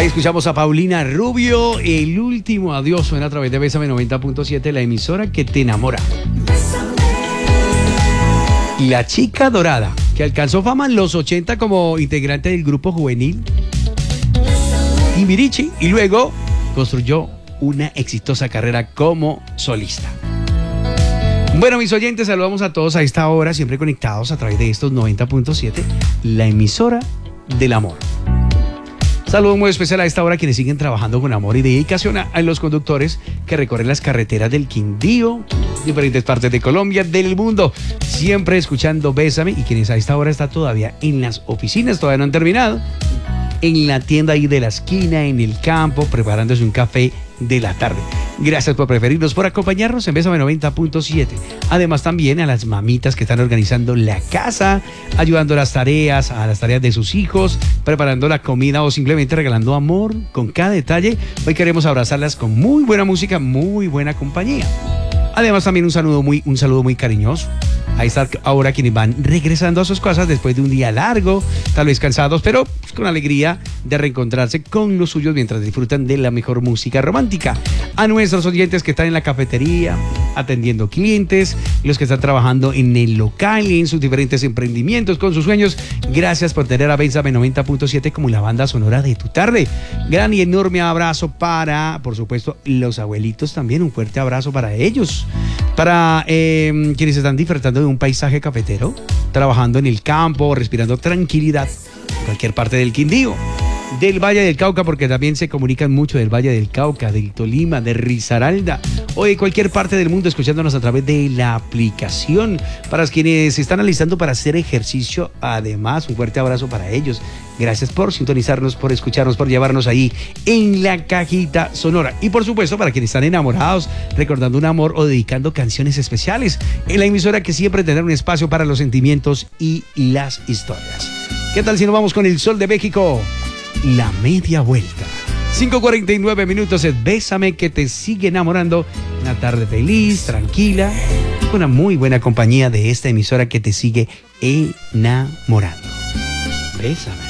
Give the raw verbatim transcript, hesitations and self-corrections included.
Ahí escuchamos a Paulina Rubio. El último adiós suena a través de Bésame noventa punto siete, la emisora que te enamora. La chica dorada, que alcanzó fama en los ochenta como integrante del grupo juvenil Timbiriche y luego construyó una exitosa carrera como solista. Bueno, mis oyentes, saludamos a todos a esta hora, siempre conectados a través de estos noventa punto siete, la emisora del amor. Saludos muy especial a esta hora a quienes siguen trabajando con amor y dedicación, a, a los conductores que recorren las carreteras del Quindío, diferentes partes de Colombia, del mundo, siempre escuchando Bésame, y quienes a esta hora están todavía en las oficinas, todavía no han terminado, en la tienda ahí de la esquina, en el campo, preparándose un café de la tarde. Gracias por preferirnos, por acompañarnos en Bésame noventa punto siete. Además también a las mamitas que están organizando la casa, ayudando a las tareas, a las tareas de sus hijos, preparando la comida o simplemente regalando amor con cada detalle. Hoy queremos abrazarlas con muy buena música, muy buena compañía. Además también un saludo muy, un saludo muy cariñoso. Ahí está ahora quienes van regresando a sus casas después de un día largo, tal vez cansados, pero pues, con alegría de reencontrarse con los suyos mientras disfrutan de la mejor música romántica. A nuestros oyentes que están en la cafetería, atendiendo clientes, los que están trabajando en el local y en sus diferentes emprendimientos con sus sueños, gracias por tener a Bésame noventa punto siete como la banda sonora de tu tarde. Gran y enorme abrazo para, por supuesto, los abuelitos también, un fuerte abrazo para ellos. Para eh, quienes están disfrutando de un paisaje cafetero, trabajando en el campo, respirando tranquilidad en cualquier parte del Quindío, del Valle del Cauca, porque también se comunican mucho del Valle del Cauca, del Tolima, de Risaralda, o de cualquier parte del mundo, escuchándonos a través de la aplicación. Para quienes se están alistando para hacer ejercicio, además, un fuerte abrazo para ellos. Gracias por sintonizarnos, por escucharnos, por llevarnos ahí en la cajita sonora. Y por supuesto, para quienes están enamorados, recordando un amor o dedicando canciones especiales, en la emisora que siempre tendrá un espacio para los sentimientos y las historias. ¿Qué tal si nos vamos con el Sol de México? La media vuelta. cinco cuarenta y nueve minutos es Bésame, que te sigue enamorando. Una tarde feliz, tranquila, con una muy buena compañía de esta emisora que te sigue enamorando. Bésame.